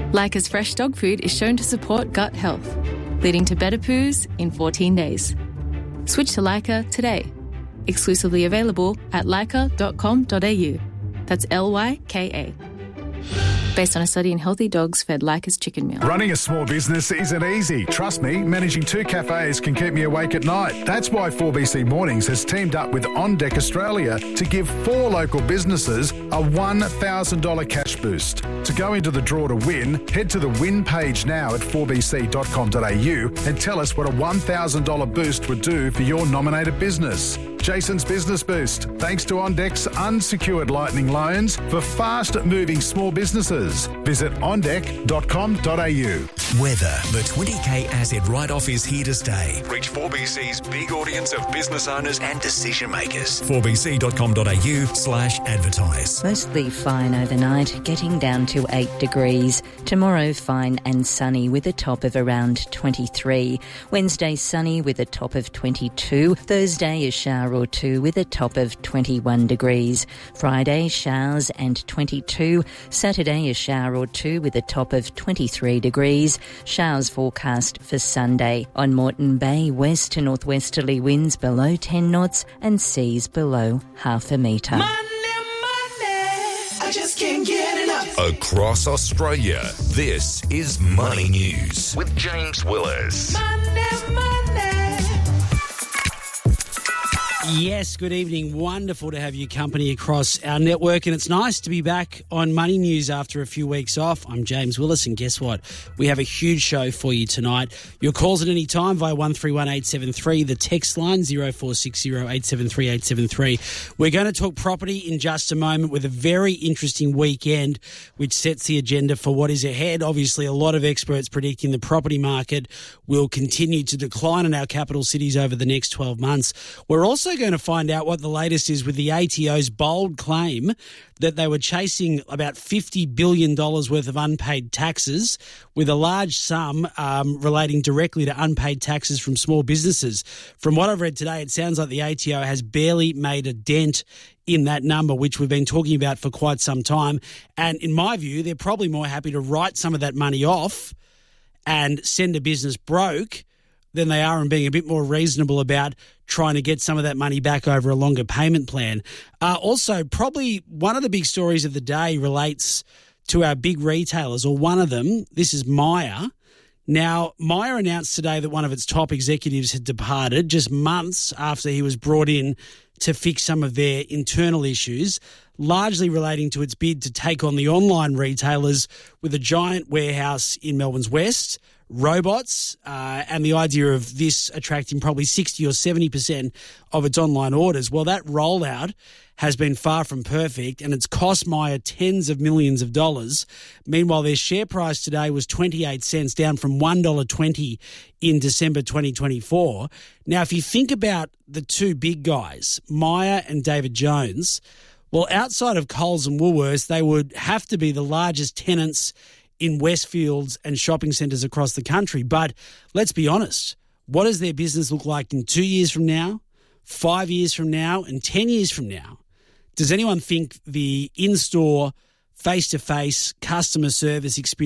Leica's fresh dog food is shown to support gut health, leading to better poos in 14 days. Switch to Leica today. Exclusively available at leica.com.au. That's Lyka. Based on a study in healthy dogs fed Leica's chicken meal. Running a small business isn't easy. Trust me, managing 2 cafes can keep me awake at night. That's why 4BC Mornings has teamed up with On Deck Australia to give 4 local businesses a $1,000 cash boost. To go into the draw to win, head to the win page now at 4bc.com.au and tell us what a $1,000 boost would do for your nominated business. Jason's Business Boost, thanks to On Deck's unsecured lightning loans for fast-moving small businesses. Visit ondeck.com.au. Weather. The 20k asset write-off is here to stay. Reach 4BC's big audience of business owners and decision makers. 4bc.com.au/advertise. Mostly fine overnight, getting down to 8 degrees. Tomorrow, fine and sunny with a top of around 23. Wednesday, sunny with a top of 22. Thursday, a shower or two with a top of 21 degrees. Friday, showers and 22. Saturday, a shower or two with a top of 23 degrees. Showers forecast for Sunday. On Moreton Bay, west to northwesterly winds below 10 knots and seas below half a metre. Money, I just can't get enough. Across Australia, this is Money News with James Willis. Money. Yes, good evening. Wonderful to have your company across our network, and it's nice to be back on Money News after a few weeks off. I'm James Willis, and guess what? We have a huge show for you tonight. Your calls at any time via 131873, the text line 0460 873 873. We're going to talk property in just a moment with a very interesting weekend which sets the agenda for what is ahead. Obviously, a lot of experts predicting the property market will continue to decline in our capital cities over the next 12 months. We're also going to find out what the latest is with the ATO's bold claim that they were chasing about $50 billion worth of unpaid taxes, with a large sum relating directly to unpaid taxes from small businesses. From what I've read today, it sounds like the ATO has barely made a dent in that number, which we've been talking about for quite some time. And in my view, they're probably more happy to write some of that money off and send a business broke than they are in being a bit more reasonable about trying to get some of that money back over a longer payment plan. Also, probably one of the big stories of the day relates to our big retailers, or one of them. This is Myer. Now, Myer announced today that one of its top executives had departed just months after he was brought in to fix some of their internal issues, largely relating to its bid to take on the online retailers with a giant warehouse in Melbourne's West, robots, and the idea of this attracting probably 60 or 70% of its online orders. Well, that rollout has been far from perfect, and it's cost Myer tens of millions of dollars. Meanwhile, their share price today was 28 cents, down from $1.20 in December 2024. Now, if you think about the two big guys, Myer and David Jones, well, outside of Coles and Woolworths, they would have to be the largest tenants in Westfields and shopping centres across the country. But let's be honest, what does their business look like in 2 years from now, 5 years from now, and 10 years from now? Does anyone think the in-store, face-to-face customer service experience